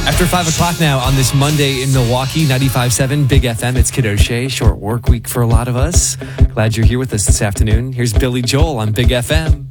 After 5 o'clock now on this Monday in Milwaukee, 95.7 Big FM. It's Kid O'Shea. Short work week for a lot of us. Glad you're here with us this afternoon. Here's Billy Joel on Big FM.